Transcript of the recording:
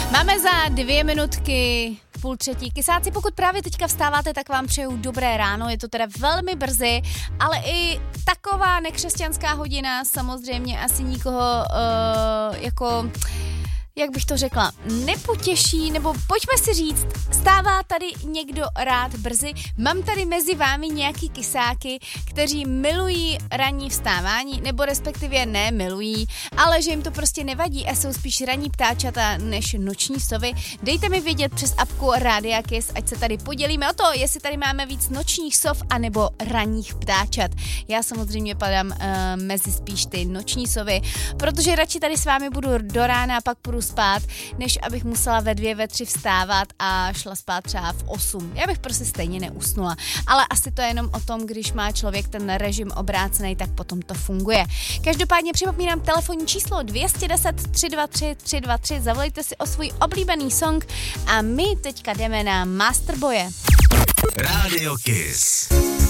Máme za 2 minutky 2:30. Kysáci, pokud právě teďka vstáváte, tak vám přeju dobré ráno, je to teda velmi brzy, ale i taková nekřesťanská hodina samozřejmě asi nikoho jak bych to řekla, nepotěší, nebo pojďme si říct, stává tady někdo rád brzy? Mám tady mezi vámi nějaký kysáky, kteří milují ranní vstávání, nebo respektive ne milují, ale že jim to prostě nevadí a jsou spíš ranní ptáčata než noční sovy. Dejte mi vědět přes apku Rádia Kiss, ať se tady podělíme o to, jestli tady máme víc nočních sov anebo ranních ptáčat. Já samozřejmě padám mezi spíš ty noční sovy, protože radši tady s vámi budu do rána a pak půjdu spát, než abych musela ve 2, ve 3 vstávat a šla spát třeba v 8. Já bych prostě stejně neusnula. Ale asi to je jenom o tom, když má člověk ten režim obrácený, tak potom to funguje. Každopádně připomínám telefonní číslo 210 323 323. Zavolejte si o svůj oblíbený song a my teďka jdeme na Masterboye. Rádio Kiss.